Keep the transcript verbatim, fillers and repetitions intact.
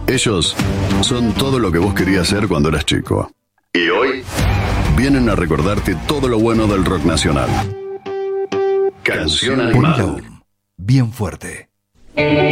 Ellos son todo lo que vos querías ser cuando eras chico. Y hoy vienen a recordarte todo lo bueno del rock nacional. Canción Animal. Bien fuerte.